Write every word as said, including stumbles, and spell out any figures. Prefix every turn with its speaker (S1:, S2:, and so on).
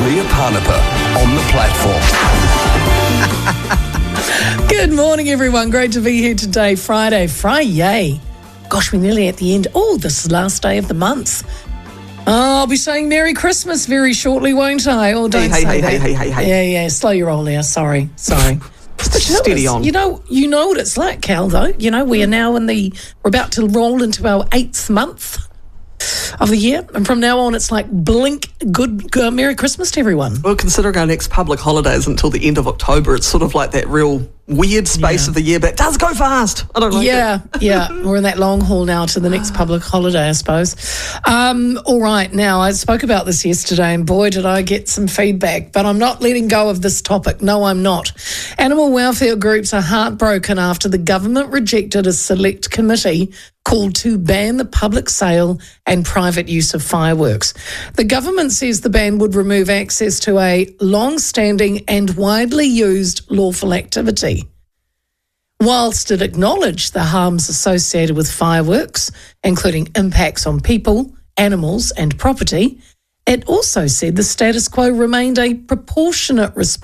S1: Leah Parnapa on the platform.
S2: Good morning, everyone. Great to be here today, Friday. Friday. Gosh, we're nearly at the end. Oh, this is the last day of the month. Oh, I'll be saying Merry Christmas very shortly, won't I? Oh, don't
S3: hey,
S2: say
S3: hey,
S2: that.
S3: hey, hey, hey, hey.
S2: Yeah, yeah. Slow your roll there. Sorry, sorry.
S3: Steady on.
S2: You know, you know what it's like, Cal, though. You know, we are now in the, we're about to roll into our eighth month of the year. And from now on, it's like blink, good, good Merry Christmas to everyone.
S3: Well, considering our next public holidays until the end of October, it's sort of like that real weird space
S2: Yeah.
S3: of the year, but it does go fast. I don't like
S2: yeah,
S3: it.
S2: yeah. We're in that long haul now to the next public holiday, I suppose. Um, all right. Now, I spoke about this yesterday, and boy, did I get some feedback, but I'm not letting go of this topic. No, I'm not. Animal welfare groups are heartbroken after the government rejected a select committee called to ban the public sale and private use of fireworks. The government says the ban would remove access to a long-standing and widely used lawful activity. Whilst it acknowledged the harms associated with fireworks, including impacts on people, animals and property, it also said the status quo remained a proportionate response